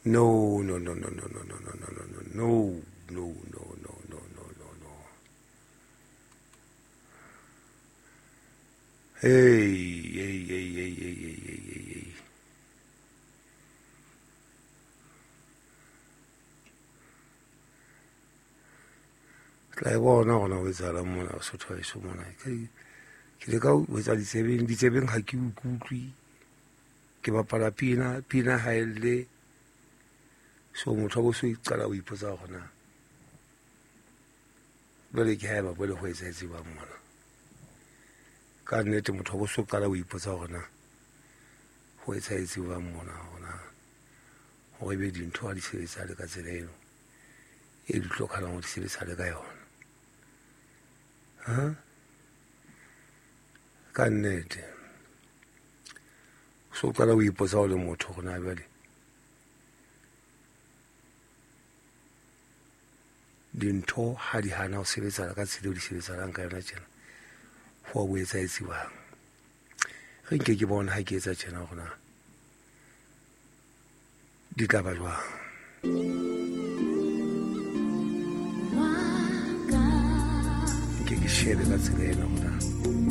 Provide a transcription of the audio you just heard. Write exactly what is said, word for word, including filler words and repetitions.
No, no, no, no, no, no, no, no, no, no, no, no, no, no, no, no, no, no. Hey, hey, hey, hey, hey, hey, hey, hey, hey. Tla e bona gona go etsala mona Sotho wa eso mona ke le ka o etsa ditsebeng ditsebeng ga ke utlwi ke bapala pina pina ha ele so motho go se iqala o ipotsa gona bele ke ha ba bele go etsa etsi ba mona ka nnete motho go se iqala o ipotsa gona go etsa etsi ba mona gona go be dintho a di sebetsa le ka tsela eno e di tlokala go di sebetsa le ka yona ha ka nnete so qala o ipotsa o le motho gona bjale dintho ha di hana o sebetsa ka tsela o di sebetsalang ka yona tjena go bo etsa etsiwang ge nke ke bona ha ke etsa tjena gona di tla ba jwang ke ke shebe ka tsela ena gona